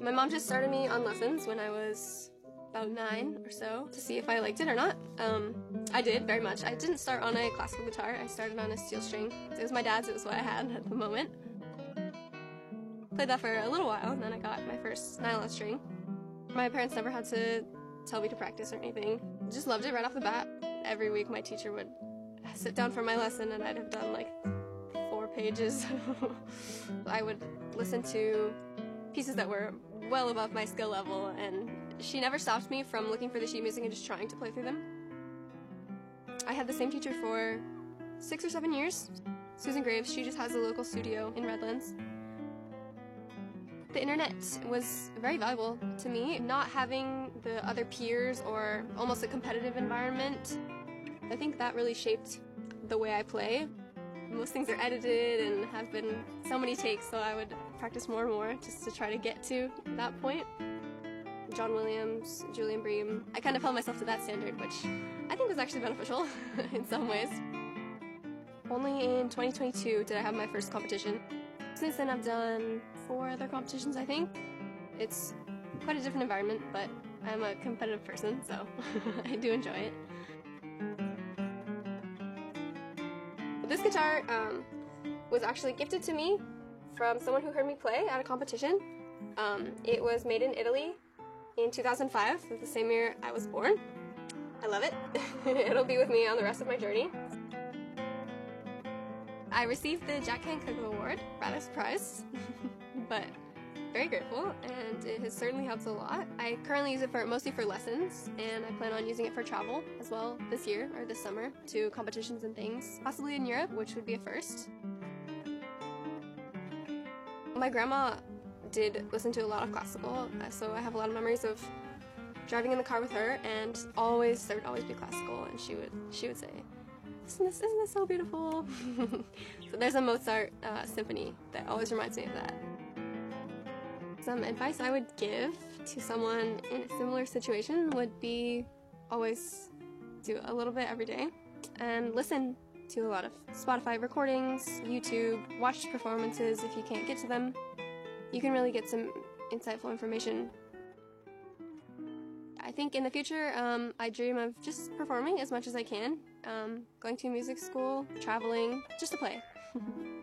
My mom just started me on lessons when I was about 9 or so to see if I liked it or not. I did, very much. I didn't start on a classical guitar. I started on a steel string. It was my dad's, it was what I had at the moment. Played that for a little while, and then I got my first nylon string. My parents never had to tell me to practice or anything. Just loved it right off the bat. Every week my teacher would sit down for my lesson and I'd have done like 4 pages. I would listen to pieces that were well above my skill level, and she never stopped me from looking for the sheet music and just trying to play through them. I had the same teacher for 6 or 7 years. Susan Graves, she just has a local studio in Redlands. The internet was very valuable to me. Not having the other peers or almost a competitive environment, I think that really shaped the way I play. Most things are edited and have been so many takes, so I would practice more and more just to try to get to that point. John Williams, Julian Bream, I kind of held myself to that standard, which I think was actually beneficial in some ways. Only in 2022 did I have my first competition. Since then I've done 4 other competitions, I think. It's quite a different environment, but I'm a competitive person, so I do enjoy it. This guitar was actually gifted to me from someone who heard me play at a competition. It was made in Italy in 2005, the same year I was born. I love it. It'll be with me on the rest of my journey. I received the Jack Kent Coco Award, rather surprised, but very grateful, and it has certainly helped a lot. I currently use it mostly for lessons, and I plan on using it for travel as well this year, or this summer, to competitions and things, possibly in Europe, which would be a first. My grandma did listen to a lot of classical, so I have a lot of memories of driving in the car with her, and there would always be classical, and she would say, isn't this so beautiful? So there's a Mozart symphony that always reminds me of that. Some advice I would give to someone in a similar situation would be always do a little bit every day and listen to a lot of Spotify recordings, YouTube, watch performances if you can't get to them. You can really get some insightful information. I think in the future, I dream of just performing as much as I can, going to music school, traveling, just to play.